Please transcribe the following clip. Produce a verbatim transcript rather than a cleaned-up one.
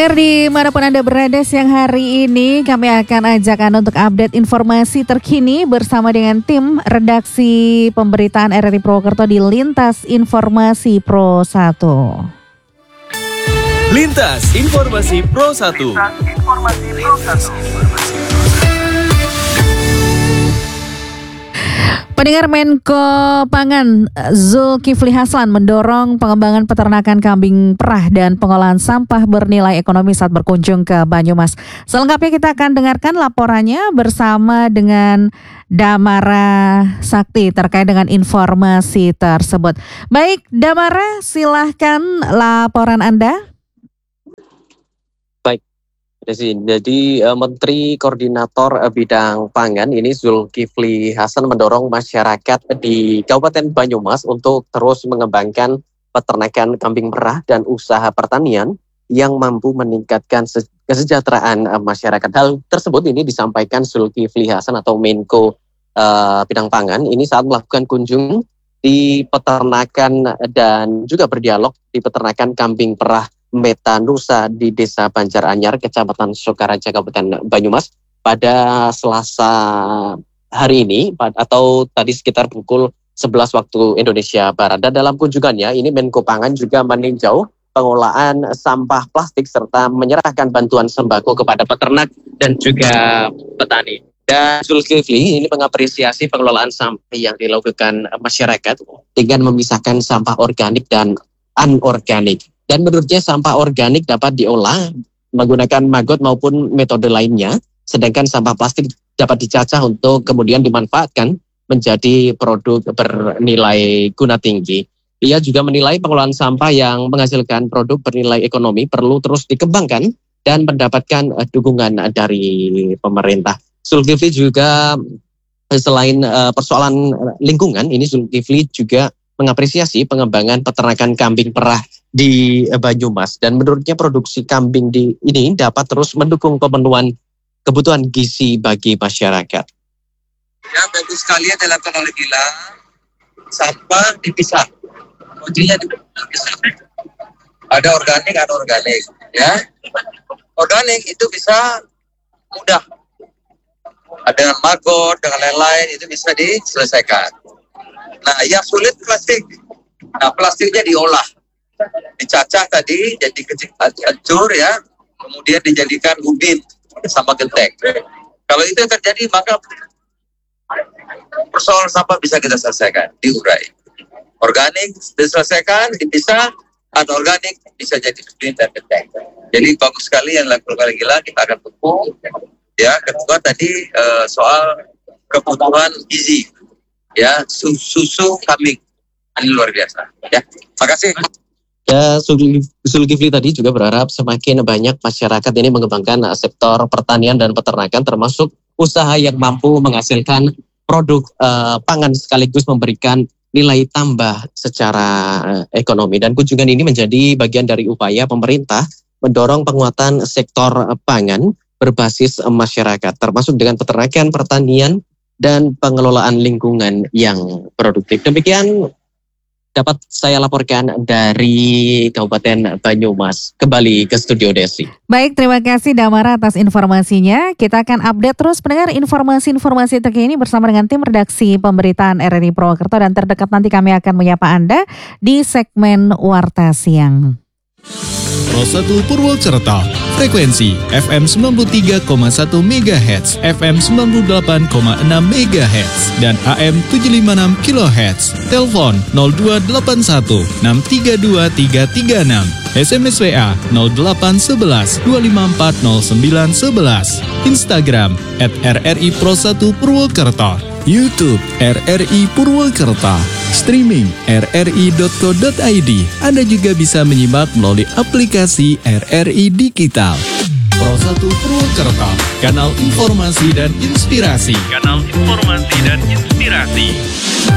Pendengar dimanapun Anda berada, siang hari ini kami akan ajak Anda untuk update informasi terkini bersama dengan tim redaksi pemberitaan R R I Purwokerto di Lintas Informasi Pro satu. Lintas Informasi Pro satu. Lintas Informasi Pro satu. Pendengar, Menko Pangan Zulkifli Hasan mendorong pengembangan peternakan kambing perah dan pengolahan sampah bernilai ekonomi saat berkunjung ke Banyumas. Selengkapnya kita akan dengarkan laporannya bersama dengan Damara Sakti terkait dengan informasi tersebut. Baik, Damara, silahkan laporan Anda. Jadi Menteri Koordinator Bidang Pangan ini Zulkifli Hasan mendorong masyarakat di Kabupaten Banyumas untuk terus mengembangkan peternakan kambing merah dan usaha pertanian yang mampu meningkatkan kesejahteraan masyarakat. Hal tersebut ini disampaikan Zulkifli Hasan atau Menko uh, Bidang Pangan ini saat melakukan kunjung di peternakan dan juga berdialog di peternakan kambing perah Metanusa di Desa Banjaranyar, Kecamatan Sokaraja, Kabupaten Banyumas pada Selasa hari ini atau tadi sekitar pukul sebelas waktu Indonesia Barat. Dan dalam kunjungannya ini Menko Pangan juga meninjau pengolahan sampah plastik serta menyerahkan bantuan sembako kepada peternak dan juga petani. Dan Zulkifli ini mengapresiasi pengelolaan sampah yang dilakukan masyarakat dengan memisahkan sampah organik dan anorganik. Dan menurutnya sampah organik dapat diolah menggunakan maggot maupun metode lainnya, sedangkan sampah plastik dapat dicacah untuk kemudian dimanfaatkan menjadi produk bernilai guna tinggi. Ia juga menilai pengelolaan sampah yang menghasilkan produk bernilai ekonomi perlu terus dikembangkan dan mendapatkan dukungan dari pemerintah. Zulkifli juga selain uh, persoalan lingkungan, ini Zulkifli juga mengapresiasi pengembangan peternakan kambing perah di Banyumas, dan menurutnya produksi kambing di ini dapat terus mendukung pemenuhan kebutuhan gizi bagi masyarakat. Ya, bagus sekali ya dilakukan oleh Gilang. Sampah dipisah, kuncinya dipisah. Ada organik, ada organik. Ya, organik itu bisa mudah. Ada dengan maggot, dengan lain-lain itu bisa diselesaikan. Nah, yang sulit plastik. Nah, plastiknya diolah, dicacah tadi jadi kecil hancur ya, kemudian dijadikan ubin sama genteng. Kalau itu terjadi maka persoalan sampah bisa kita selesaikan, diurai. Organik diselesaikan, dipisah, anorganik bisa jadi ubin dan genteng. Jadi bagus sekali yang dilakukan Gila, kita akan dukung. Ya, kedua tadi uh, soal kebutuhan gizi, ya susu kambing. Ini luar biasa. Ya, makasih. Ya, Zulkifli tadi juga berharap semakin banyak masyarakat ini mengembangkan sektor pertanian dan peternakan, termasuk usaha yang mampu menghasilkan produk uh, pangan sekaligus memberikan nilai tambah secara uh, ekonomi. Dan kunjungan ini menjadi bagian dari upaya pemerintah mendorong penguatan sektor uh, pangan berbasis uh, masyarakat, termasuk dengan peternakan, pertanian, dan pengelolaan lingkungan yang produktif. Demikian dapat saya laporkan dari Kabupaten Banyumas. Kembali ke studio Desi. Baik, terima kasih Damara atas informasinya. Kita akan update terus pendengar informasi-informasi terkini bersama dengan tim redaksi pemberitaan R R I Purwokerto, dan terdekat nanti kami akan menyapa Anda di segmen Warta Siang. Pro satu Purwokerto, frekuensi F M sembilan puluh tiga koma satu megahertz, F M sembilan puluh delapan koma enam megahertz, dan A M tujuh lima enam kilohertz. Telepon nol dua delapan satu enam tiga dua tiga tiga enam. S M S W A nol delapan satu satu dua lima empat nol sembilan satu satu. Instagram at R R I Pro satu Purwokerto. YouTube R R I Purwokerto. Streaming r r i dot co dot i d. Anda juga bisa menyimak melalui aplikasi R R I Digital. Pro satu Purwokerto, kanal informasi dan inspirasi. Kanal informasi dan inspirasi.